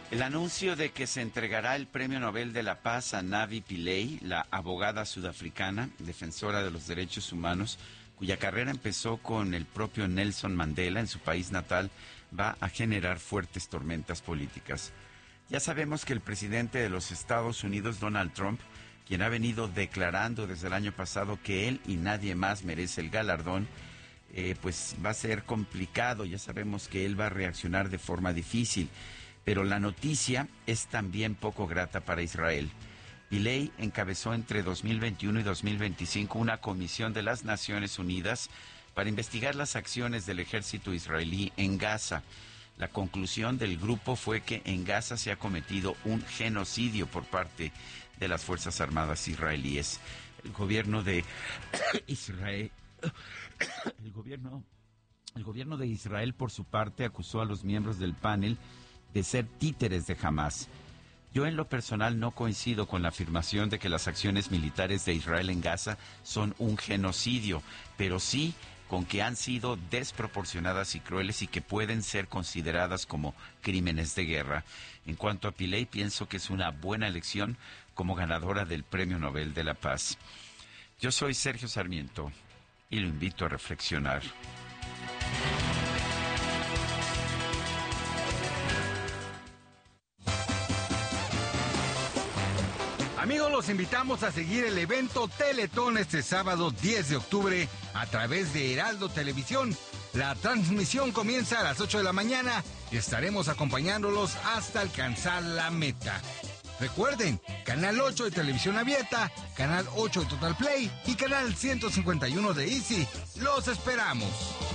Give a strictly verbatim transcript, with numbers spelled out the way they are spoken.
El anuncio de que se entregará el Premio Nobel de la Paz a Navi Pillay, la abogada sudafricana, defensora de los derechos humanos, cuya carrera empezó con el propio Nelson Mandela en su país natal, va a generar fuertes tormentas políticas. Ya sabemos que el presidente de los Estados Unidos, Donald Trump, quien ha venido declarando desde el año pasado que él y nadie más merece el galardón, eh, pues va a ser complicado. Ya sabemos que él va a reaccionar de forma difícil. Pero la noticia es también poco grata para Israel. Pillay encabezó entre dos mil veintiuno y dos mil veinticinco una comisión de las Naciones Unidas para investigar las acciones del ejército israelí en Gaza. La conclusión del grupo fue que en Gaza se ha cometido un genocidio por parte de las Fuerzas Armadas israelíes. El gobierno de Israel, el gobierno, el gobierno de Israel, por su parte, acusó a los miembros del panel de ser títeres de Hamás. Yo en lo personal no coincido con la afirmación de que las acciones militares de Israel en Gaza son un genocidio, pero sí con que han sido desproporcionadas y crueles y que pueden ser consideradas como crímenes de guerra. En cuanto a Pillay, pienso que es una buena elección como ganadora del Premio Nobel de la Paz. Yo soy Sergio Sarmiento y lo invito a reflexionar. Amigos, los invitamos a seguir el evento Teletón este sábado diez de octubre a través de Heraldo Televisión. La transmisión comienza a las ocho de la mañana y estaremos acompañándolos hasta alcanzar la meta. Recuerden, Canal ocho de Televisión Abierta, Canal ocho de Total Play y Canal ciento cincuenta y uno de Easy. ¡Los esperamos!